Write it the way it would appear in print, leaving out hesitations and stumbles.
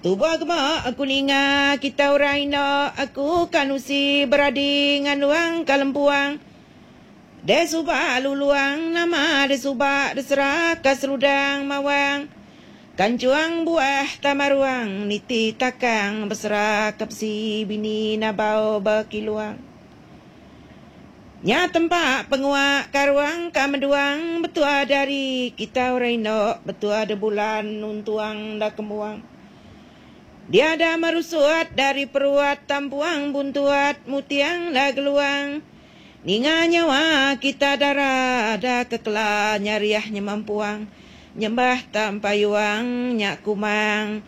Tubuh gemak aku ninga kita orang ina aku kanusi beradi nganuang kalempuang. De subak luluang nama de subak de serak kaserudang mawang. Kancuang buah tamaruang niti takang berserak kapsi bini nabau berkiluang. Nya tempat penguak karuang kameduang betua dari kita orang ina betua de bulan nuntuang dah kemuang. Dia dah merusuat dari peruat tampuang buntuat mutiang dah geluang. Ninga nyawa kita darah dah kekelah nyariahnya mampuang. Nyembah tampayuang nyak kumang.